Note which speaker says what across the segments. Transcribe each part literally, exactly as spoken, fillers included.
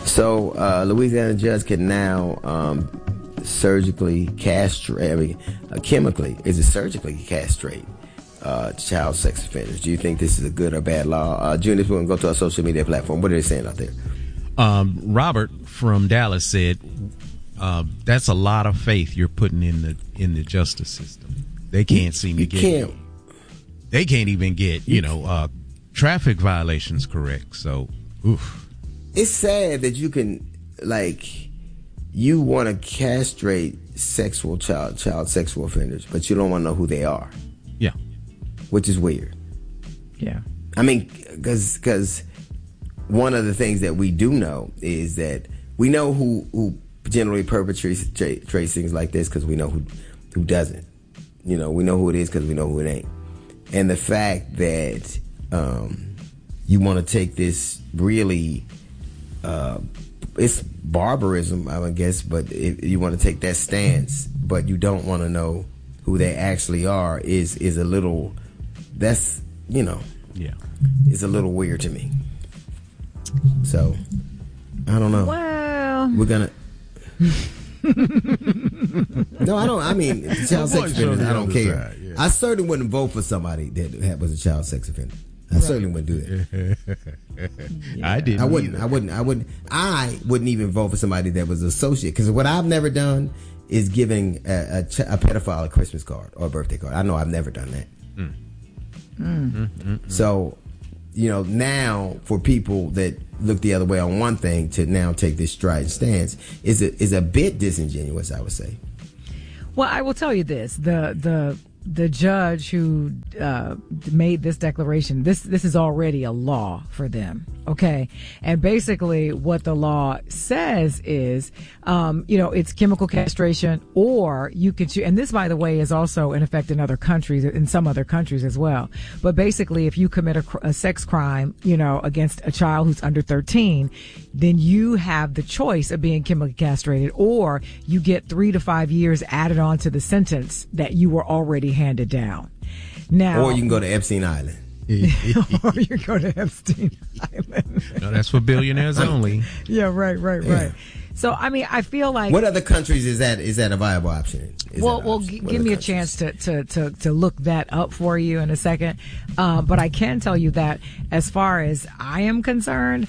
Speaker 1: So, uh, Louisiana judge can now um, surgically castrate, I mean, uh, chemically, is it surgically castrate uh, child sex offenders? Do you think this is a good or bad law? Uh, Junior, we're going to go to our social media platform. What are they saying out there?
Speaker 2: Um, Robert from Dallas said, uh, that's a lot of faith you're putting in the in the justice system. They can't
Speaker 1: you,
Speaker 2: seem to
Speaker 1: you
Speaker 2: get
Speaker 1: can't.
Speaker 2: They can't even get, you know, uh, traffic violations correct. So, oof.
Speaker 1: It's sad that you can, like, you want to castrate sexual child, child sexual offenders, but you don't want to know who they are.
Speaker 2: Yeah.
Speaker 1: Which is weird.
Speaker 3: Yeah.
Speaker 1: I mean, because because one of the things that we do know is that we know who, who generally perpetrates trace things like this because we know who, who doesn't. You know, we know who it is because we know who it ain't. And the fact that um, you want to take this really... Uh, it's barbarism, I would guess, but if you want to take that stance, but you don't want to know who they actually are, is is a little, that's, you know,
Speaker 2: yeah,
Speaker 1: it's a little weird to me. So, I don't know.
Speaker 3: Well,
Speaker 1: we're gonna. No, I don't. I mean, child sex offenders, I don't care. Side, yeah. I certainly wouldn't vote for somebody that was a child sex offender. I right. certainly wouldn't do that.
Speaker 2: yeah. I didn't.
Speaker 1: I wouldn't.
Speaker 2: Either.
Speaker 1: I wouldn't. I wouldn't. I wouldn't even vote for somebody that was associate. Because what I've never done is giving a, a, a pedophile a Christmas card or a birthday card. I know I've never done that.
Speaker 2: Mm.
Speaker 3: Mm.
Speaker 2: Mm, mm, mm.
Speaker 1: So, you know, now for people that look the other way on one thing to now take this strident stance is a, is a bit disingenuous, I would say.
Speaker 3: Well, I will tell you this: the the. The judge who uh, made this declaration, this this is already a law for them, okay? And basically what the law says is, um, you know, it's chemical castration, or you could, and this, by the way, is also in effect in other countries, in some other countries as well. But basically, if you commit a, a sex crime, you know, against a child who's under thirteen, then you have the choice of being chemically castrated, or you get three to five years added on to the sentence that you were already handed down. Now,
Speaker 1: or you can go to Epstein Island.
Speaker 3: Or you go to Epstein Island.
Speaker 2: No, that's for billionaires only.
Speaker 3: Yeah, right, right,
Speaker 1: yeah.
Speaker 3: right. So, I mean, I feel like...
Speaker 1: What other countries is that is that a viable option? Is
Speaker 3: well, well, g- give me countries? a chance to, to, to, to look that up for you in a second. Uh, but I can tell you that as far as I am concerned,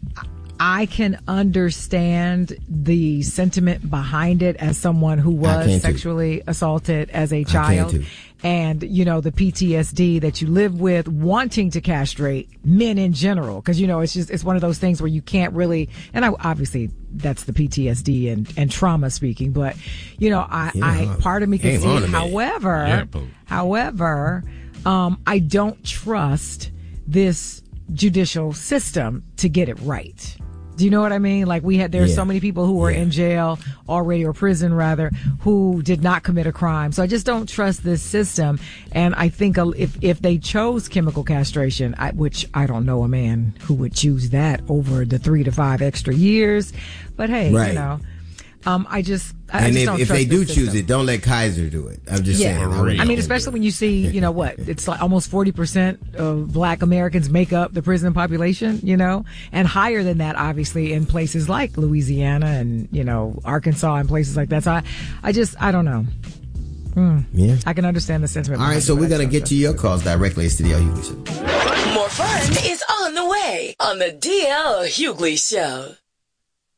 Speaker 3: I can understand the sentiment behind it as someone who was sexually too. assaulted as a child. And, you know, the P T S D that you live with, wanting to castrate men in general. Because, you know, it's just, it's one of those things where you can't really, and I, obviously that's the P T S D and, and trauma speaking. But, you know, I, yeah, I part of me can see it. However, yeah, however, um, I don't trust this judicial system to get it right. Do you know what I mean? Like we had, there's yeah. so many people who were yeah. in jail already, or prison rather, who did not commit a crime. So I just don't trust this system. And I think if if they chose chemical castration, I, which I don't know a man who would choose that over the three to five extra years. But hey, right. you know, um, I just, I,
Speaker 1: and
Speaker 3: I just
Speaker 1: if,
Speaker 3: don't
Speaker 1: if
Speaker 3: trust
Speaker 1: they do
Speaker 3: this
Speaker 1: choose
Speaker 3: system.
Speaker 1: it, don't let Kaiser do it. I'm just
Speaker 3: yeah.
Speaker 1: saying.
Speaker 3: I, I mean, especially when you see, you know what, it's like almost forty percent of black Americans make up the prison population, you know, and higher than that, obviously, in places like Louisiana and, you know, Arkansas and places like that. So I, I just, I don't know. Hmm. Yeah. I can understand the sentiment.
Speaker 1: All right, so we're going to get to your calls directly to the D L Hughley Show.
Speaker 4: More fun is on the way on the D L Hughley Show.